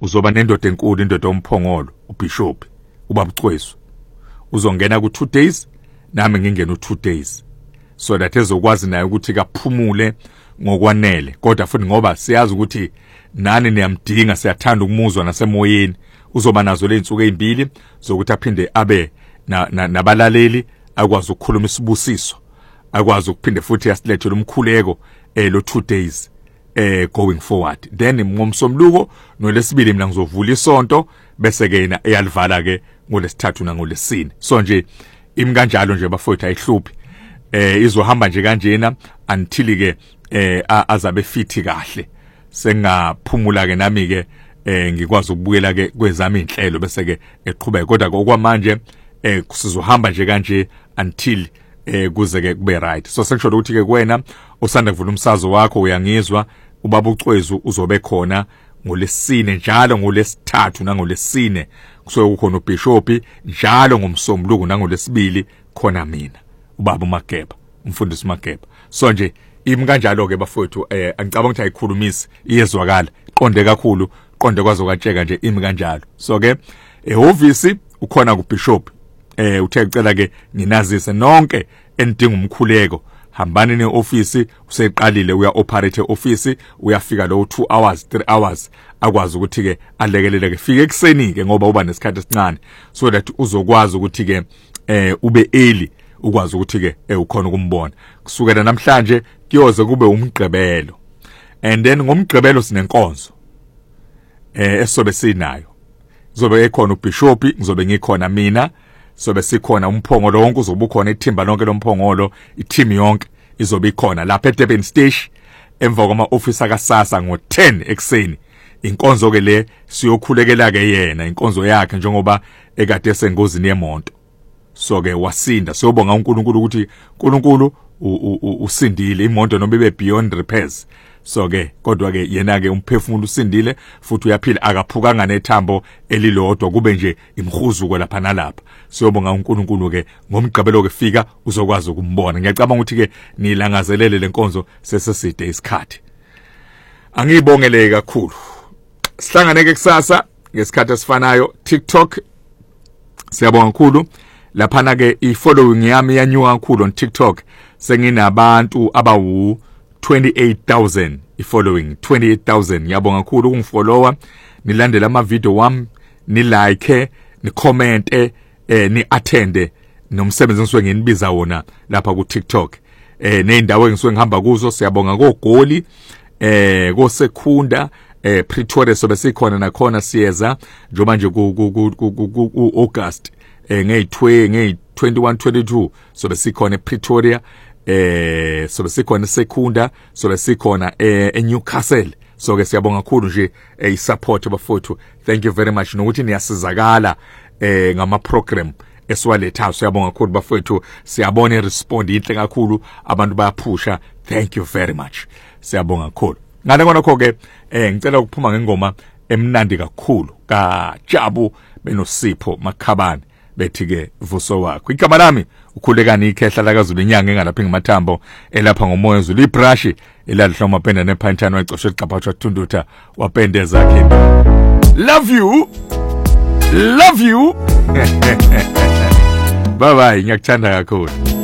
uzoba nendoda enkulu, indoda omphongolo, uBishop, ubabucwesu. Uzongena ku2 days, nami ngingena u2 days. So that ezokwazi naye ukuthi kaphumule ngokwanele. Kodwa futhi ngoba siyazi ukuthi nani niyamdinga, siyathanda ukumuzwa nasemoyeni, uzoba nazo leinsuku ezimbili zokuthi aphinde abe nabalaleli, akwazi ukukhuluma isibusiso, akwazi ukuphinde futhi asilethele umkhuleko lo 2 days going forward. Then ngomsomluko nolesibili mina ngizovula isonto bese ke yena eyalivala ke ngolesithathu nangolesine. So nje imi kanjalo nje bafowethu ayihluphi. Izohamba nje kanjena until ke azabe fithi kahle. Sengaphumula ke nami ke ngikwazi ukubuyela ke kwezami inhlelo bese ke eqhubeka. Kodwa okwamanje sizohamba nje kanje until kuze ke kube right. So sengisho ukuthi ke kuwena usanda kuvula umsazo wakho uyangizwa, ubaba uCwezu uzobe khona ngolesine njalo ngolesithathu nangolesine. Kusuke kukhona uBishop njalo ngomsombuluko nangolesibili khona mina ubaba uMageba, umfundisi uMageba. So nje imi kanjalo ke bafowethu, angicabanga ukuthi ayikhulumisi, iyezwakala, iqonde kakhulu, iqonde kwazo katsheka nje imi kanjalo. So ke ehhovisi ukhona kuBishop, uthe ucela ke nginazise nonke enidinga umkhuleko, hambani neoffice, useqalile uya operate office, uyafika lo 2 hours 3 hours akwazi ukuthi ke alekelele ke fike ekseni ke ngoba uba nesikhathi esincane, so that uzokwazi ukuthi ke ube early, ukwazi ukuthi ke ukhona ukumbona. Kusukela namhlanje kuyoze kube umgqibelo, and then ngomgqibelo sinenkonzo esobe sinayo. Zobe ekhona uBishop, ngizobe ngikhona mina, sobe sikhona umphongolo wonke, uzobe ukhona ithimba lonke lomphongolo, iteam yonke izobe ikhona lapha eDurban Station emva kwama office akaSasa ngo10 ekseni. Inkonzo ke le siyokhulekela ke yena, inkonzo yakhe njengoba ekade esengozini yemonto. So ke wasinda, siyobonga uNkulunkulu ukuthi uNkulunkulu usindile, imoto noma ibe beyond repairs. So ke kodwa ke yena ke umphefumulo usindile futhi uyaphila, akaphukanga nethambo elilodwa, kube nje imhuzuko lapha nalapha. Siyobonga uNkulunkulu ke ngomgqibelo ke fika uzokwazi ukumbona. Ngiyacabanga ukuthi ke nilangazelele lenkonzo seseside isikhathi. Angiyibongele kakhulu. Sihlangane ke kusasa ngesikhathi esifanayo TikTok. Siyabonga kakhulu. Laphana ke i-following yami yanyuka kakhulu on TikTok. Senginabantu abawu 28,000 i-following, 28,000. Ngiyabonga kakhulu ukungifollowa, nilandela ama video wami, ni like, ni comment, ni attend nomsebenzi engisuke nginibiza wona lapha ku TikTok. Neindawo engisuke ngihamba kuzo, siyabonga koGoli, koSekunda, Pretoria sobe sikhona nakhona siyeza njoba nje ku August ngeyi 21 22 sobe sikhona ePretoria, sobe sikhona eSekunda, sobe sikhona eNewcastle. So ke siyabonga kakhulu nje isupport bafowethu. Thank you very much nokuthi niyasizakala ngama program esiwaletha. Siyabonga kakhulu bafowethu, siyabona irespond inhle kakhulu, abantu bayaphusha. Thank you very much, siyabonga kakhulu. Ngane kona kho ke ngicela ukuphuma ngengoma emnandi kakhulu kaJabu benosipho Makhabane bethi ke vuso wakho. Igama lami ukhulekani ikhehla lakaZulu inyanga engalapha ngemathambo elapha ngomoya wezulu, ibrush eladla umapenda nephantshana wacosha iqaphathwa thundutha wapende zakhe. Love you bye bye, ngiyakuthanda kakhulu.